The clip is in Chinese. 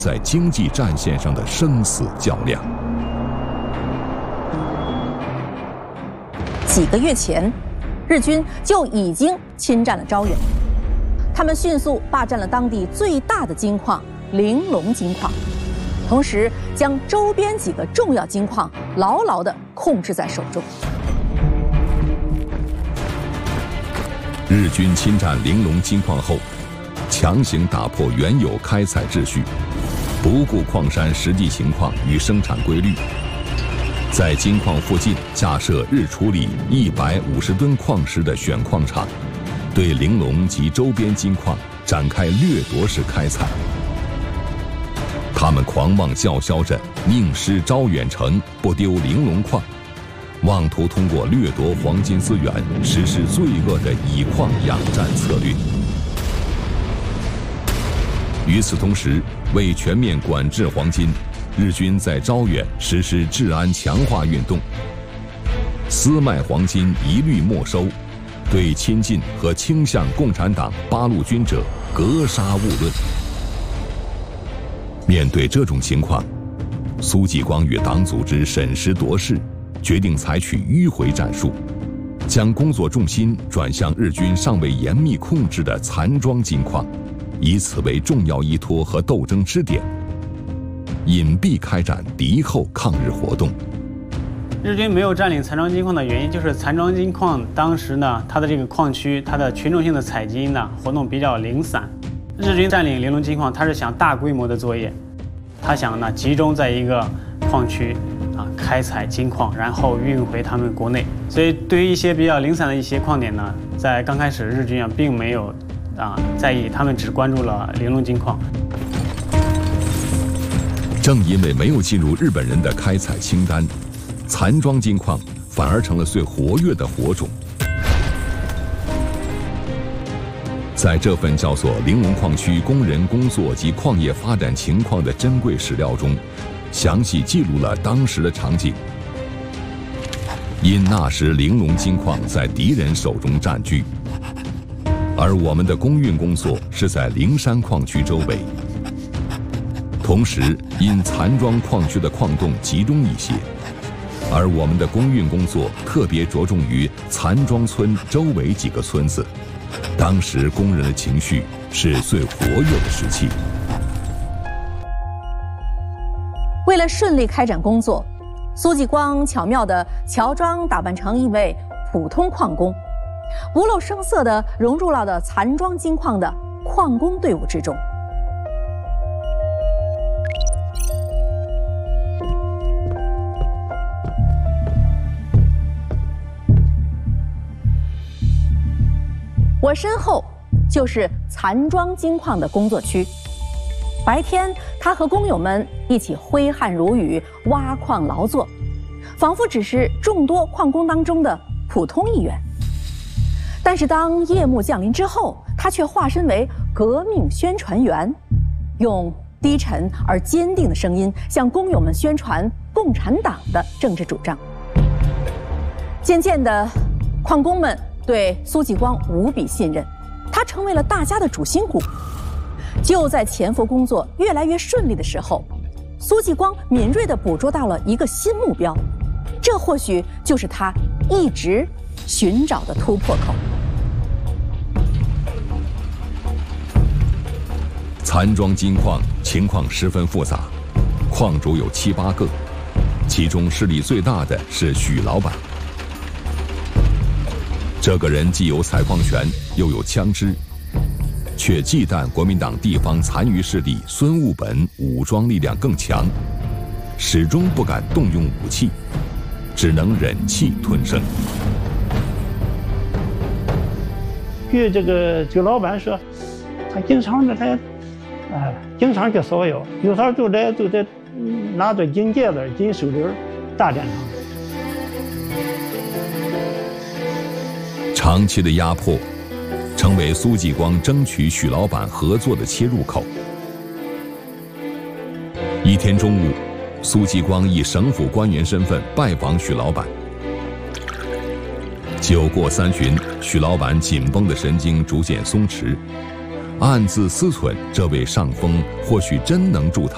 在经济战线上的生死较量。 几个月前，日军就已经侵占了招远，他们迅速霸占了当地最大的金矿玲珑金矿，同时将周边几个重要金矿牢牢地控制在手中。 日军侵占玲珑金矿后，强行打破原有开采秩序，不顾矿山实际情况与生产规律，在金矿附近架设日处理150吨矿石的选矿场，对玲珑及周边金矿展开掠夺式开采。他们狂妄叫嚣着宁失招远城，不丢玲珑矿，妄图通过掠夺黄金资源实施罪恶的以矿养战策略。与此同时，为全面管制黄金，日军在招远实施治安强化运动，私卖黄金一律没收，对亲近和倾向共产党八路军者格杀勿论。面对这种情况，苏继光与党组织审时度势，决定采取迂回战术，将工作重心转向日军尚未严密控制的残庄金矿，以此为重要依托和斗争支点，隐蔽开展敌后抗日活动。 日军没有占领残庄金矿的原因，就是残庄金矿当时呢，它的这个矿区，它的群众性的采金呢活动比较零散。日军占领玲珑金矿，他是想大规模的作业，他想呢集中在一个矿区开采金矿，然后运回他们国内。所以对于一些比较零散的一些矿点呢，在刚开始日军并没有在意，他们只关注了玲珑金矿。 正因为没有进入日本人的开采清单，残庄金矿反而成了最活跃的火种。在这份叫做《玲珑矿区工人工作及矿业发展情况》的珍贵史料中，详细记录了当时的场景。因那时玲珑金矿在敌人手中占据，而我们的工运工作是在灵山矿区周围。同时，因残庄矿区的矿洞集中一些，而我们的工运工作特别着重于残庄村周围几个村子。当时工人的情绪是最活跃的时期。 为了顺利开展工作，苏继光巧妙地乔装打扮成一位普通矿工，不露声色地融入了残庄金矿的矿工队伍之中。我身后就是残庄金矿的工作区。白天，他和工友们一起挥汗如雨，挖矿劳作，仿佛只是众多矿工当中的普通一员。但是当夜幕降临之后，他却化身为革命宣传员，用低沉而坚定的声音向工友们宣传共产党的政治主张。渐渐的，矿工们对苏继光无比信任，他成为了大家的主心骨。就在潜伏工作越来越顺利的时候，苏继光敏锐地捕捉到了一个新目标，这或许就是他一直寻找的突破口。 残庄金矿情况十分复杂，矿主有7、8个，其中势力最大的是许老板。这个人既有采矿权，又有枪支，却忌惮国民党地方残余势力孙务本武装力量更强，始终不敢动用武器，只能忍气吞声。 据这个老板说，他经常经常去扫药，有时候就在拿着金戒指、金手链大战场。 长期的压迫，成为苏继光争取许老板合作的切入口。一天中午，苏继光以省府官员身份拜访许老板。酒过3巡，许老板紧绷的神经逐渐松弛，暗自思忖这位上峰或许真能助他